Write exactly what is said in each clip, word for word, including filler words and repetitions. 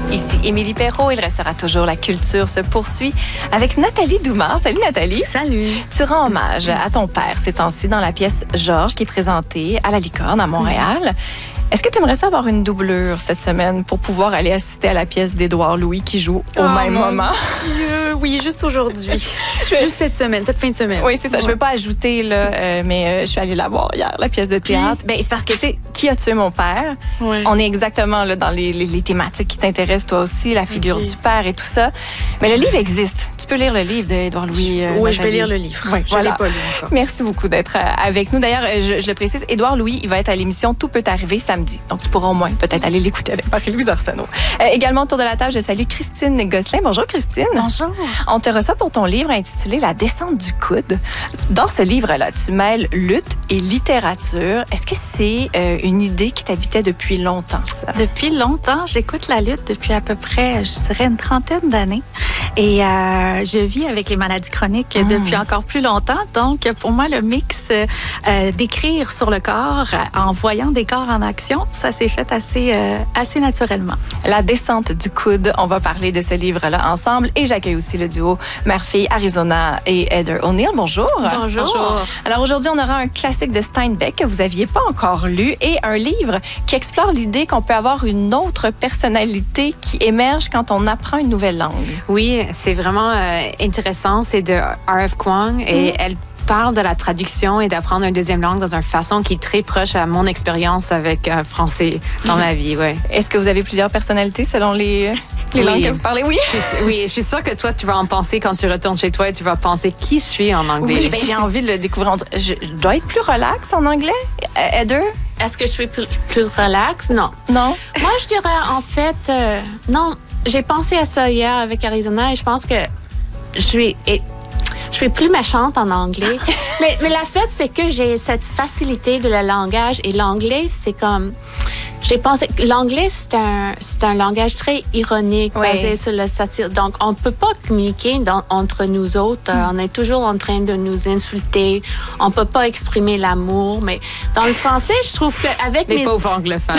Ici Émilie Perrault. Il restera toujours La culture se poursuit avec Nathalie Doumard. Salut Nathalie. Salut. Tu rends hommage à ton père ces temps-ci dans la pièce Georges qui est présentée à la Licorne à Montréal. Est-ce que tu aimerais ça avoir une doublure cette semaine pour pouvoir aller assister à la pièce d'Édouard Louis qui joue au oh même moment? Dieu. Oui, juste aujourd'hui. Juste cette semaine, cette fin de semaine. Oui, c'est ça. Ouais. Je ne veux pas ajouter, là, euh, mais euh, je suis allée la voir hier, la pièce de théâtre. Ben, c'est parce que, tu sais, Qui a tué mon père? Ouais. On est exactement là, dans les, les, les thématiques qui t'intéressent, toi aussi, la figure okay. du père et tout ça. Mais le livre existe. Tu peux lire le livre d'Édouard Louis. Euh, oui, Nathalie. Je vais lire le livre. Oui, je voilà. l'ai pas lu encore. Merci beaucoup d'être avec nous. D'ailleurs, je, je le précise, Édouard Louis, il va être à l'émission Tout peut arriver samedi. Donc, tu pourras au moins peut-être aller l'écouter avec Marie-Louise Arsenault. Euh, également, autour de la table, je salue Christine Gosselin. Bonjour, Christine. Bonjour. On te reçoit pour ton livre intitulé La descente du coude. Dans ce livre-là, tu mêles lutte et littérature. Est-ce que c'est euh, une idée qui t'habitait depuis longtemps, ça? Depuis longtemps. J'écoute la lutte depuis à peu près, je dirais, une trentaine d'années. Et euh, je vis avec les maladies chroniques mmh. depuis encore plus longtemps. Donc, pour moi, le mix euh, d'écrire sur le corps en voyant des corps en action, ça s'est fait assez, euh, assez naturellement. La descente du coude, on va parler de ce livre-là ensemble. Et j'accueille aussi le duo mère-fille Arizona et Heather O'Neill. Bonjour. Bonjour. Bonjour. Alors aujourd'hui, on aura un classique de Steinbeck que vous n'aviez pas encore lu et un livre qui explore l'idée qu'on peut avoir une autre personnalité qui émerge quand on apprend une nouvelle langue. Oui, c'est vraiment euh, intéressant. C'est de R F Kuang et mm. elle parle de la traduction et d'apprendre une deuxième langue dans une façon qui est très proche à mon expérience avec euh, français dans ma vie. Ouais. Est-ce que vous avez plusieurs personnalités selon les, les oui. langues que vous parlez? Oui. Je suis, oui, je suis sûre que toi, tu vas en penser quand tu retournes chez toi et tu vas penser qui je suis en anglais. Oui, ben, j'ai envie de le découvrir. Je dois être plus relax en anglais, Heather? Est-ce que je suis plus, plus relax? Non. Non? Moi, je dirais en fait, euh, non, j'ai pensé à ça hier avec Arizona et je pense que je suis... Et, je suis plus méchante en anglais. mais, mais la fait, c'est que j'ai cette facilité de le langage et l'anglais, c'est comme... J'ai pensé que l'anglais, c'est un, c'est un langage très ironique, oui. basé sur la satire. Donc, on ne peut pas communiquer dans, entre nous autres. Mm. On est toujours en train de nous insulter. On ne peut pas exprimer l'amour. Mais dans le français, je trouve qu'avec Les mes... pauvres anglophones.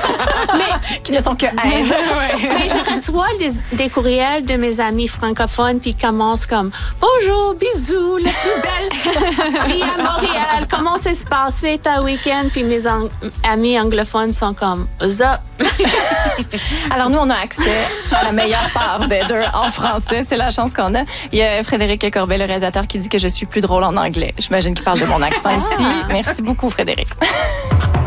mais, qui ne sont que haine. mais je reçois des, des courriels de mes amis francophones puis ils commencent comme « Bonjour, bisous, la plus belle fille à Montréal. Comment ça se passait ta week-end? » Puis mes ang- amis anglophones sont comme Zop. Alors, nous, on a accès à la meilleure part d'Heather en français. C'est la chance qu'on a. Il y a Frédéric Corbet, le réalisateur, qui dit que je suis plus drôle en anglais. J'imagine qu'il parle de mon accent ici. Merci beaucoup, Frédéric.